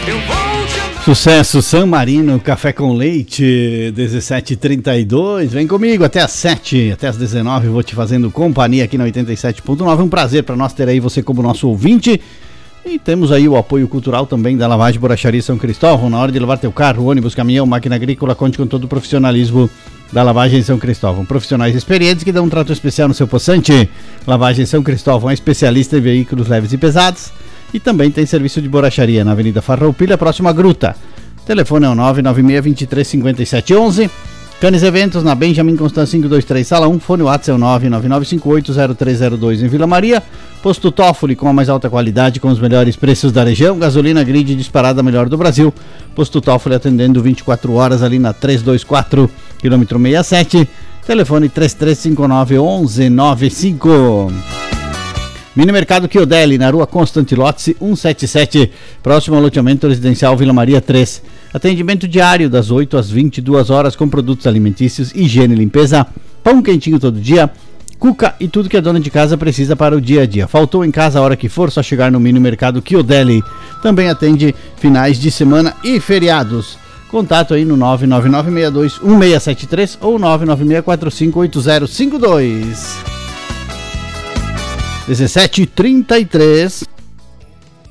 Sucesso, San Marino, café com leite, 17h32, vem comigo até às 7, até às 19, vou te fazendo companhia aqui na 87.9, um prazer para nós ter aí você como nosso ouvinte, e temos aí o apoio cultural também da Lavagem Borracharia São Cristóvão. Na hora de lavar teu carro, ônibus, caminhão, máquina agrícola, conte com todo o profissionalismo da Lavagem São Cristóvão. Profissionais experientes que dão um trato especial no seu poçante. Lavagem São Cristóvão é especialista em veículos leves e pesados. E também tem serviço de borracharia na Avenida Farroupilha, próxima à Gruta. Telefone é o 996-235711. Canes Eventos na Benjamin Constant 523, Sala 1. Fone WhatsApp é o 999580302 em Vila Maria. Posto Toffoli com a mais alta qualidade, com os melhores preços da região. Gasolina Grid disparada melhor do Brasil. Posto Toffoli atendendo 24 horas ali na 324, quilômetro 67. Telefone 3359-1195. Mini Mercado Chiodelli, na rua Constante Lotzi 177, próximo ao loteamento residencial Vila Maria 3. Atendimento diário das 8 às 22 horas com produtos alimentícios, higiene e limpeza, pão quentinho todo dia, cuca e tudo que a dona de casa precisa para o dia a dia. Faltou em casa a hora que for, só chegar no Mini Mercado Chiodelli. Também atende finais de semana e feriados. Contato aí no 999621673 ou 996458052. 17h33.